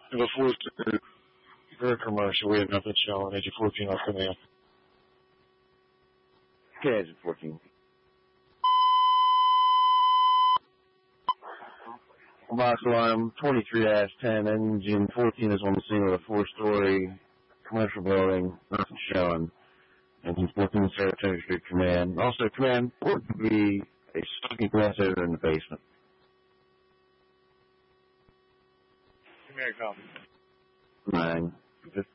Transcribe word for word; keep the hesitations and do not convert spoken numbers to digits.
Before for a commercial, we have nothing showing. Agent fourteen off command. Okay, Agent fourteen. Box alarm twenty-three dash ten, engine fourteen is on the scene of a four-story commercial building, nothing showing. Engine fourteen is Saratoga Street Command. Also, Command, what would be a smoking glass odor in the basement? Command, copy. Nine.